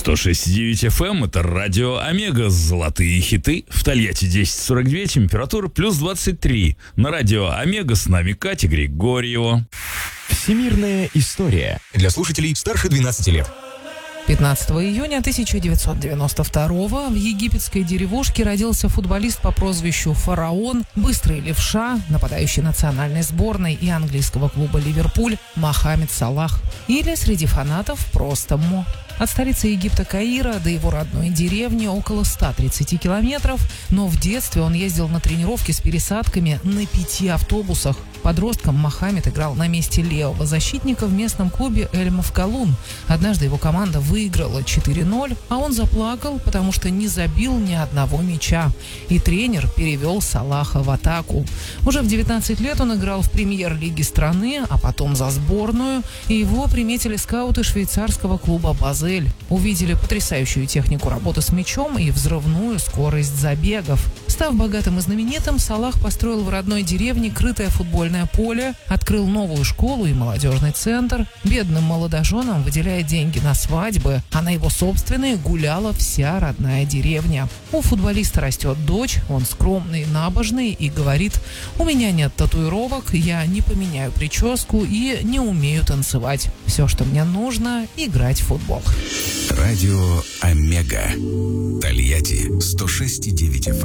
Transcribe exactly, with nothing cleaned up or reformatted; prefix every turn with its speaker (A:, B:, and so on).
A: сто шесть и девять эф эм — это радио Омега, золотые хиты. В Тольятти десять сорок два, температура плюс двадцать три. На радио Омега с нами Катя Григорьева.
B: Всемирная история для слушателей старше двенадцати лет.
C: пятнадцатого июня тысяча девятьсот девяносто второго в египетской деревушке родился футболист по прозвищу «Фараон», быстрый левша, нападающий национальной сборной и английского клуба «Ливерпуль» Мохаммед Салах. Или среди фанатов просто Мо. От столицы Египта Каира до его родной деревни около ста тридцати километров, но в детстве он ездил на тренировки с пересадками на пяти автобусах. Подростком Мохаммед играл на месте левого защитника в местном клубе Эль-Мавкалун. Однажды его команда выиграла четыре ноль, а он заплакал, потому что не забил ни одного мяча. И тренер перевел Салаха в атаку. Уже в девятнадцать лет он играл в премьер-лиге страны, а потом за сборную, и его приметили скауты швейцарского клуба «Базель». Увидели потрясающую технику работы с мячом и взрывную скорость забегов. Став богатым и знаменитым, Салах построил в родной деревне крытое футбольное поле, открыл новую школу и молодежный центр. Бедным молодоженам выделяет деньги на свадьбы, а на его собственные гуляла вся родная деревня. У футболиста растет дочь, он скромный, набожный и говорит: «У меня нет татуировок, я не поменяю прическу и не умею танцевать. Все, что мне нужно — играть в футбол».
B: Радио Омега. Тольятти сто шесть и девять эф эм.